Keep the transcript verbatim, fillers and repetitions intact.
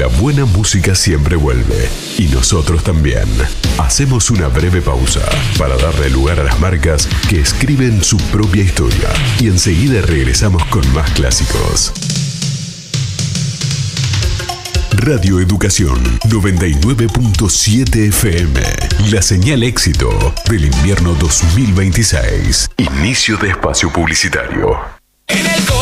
buena música siempre vuelve. Y nosotros también. Hacemos una breve pausa para darle lugar a las marcas que escriben su propia historia. Y enseguida regresamos con más clásicos. Radio Educación noventa y nueve punto siete F M. La señal éxito del invierno dos mil veintiséis. Inicio de espacio publicitario.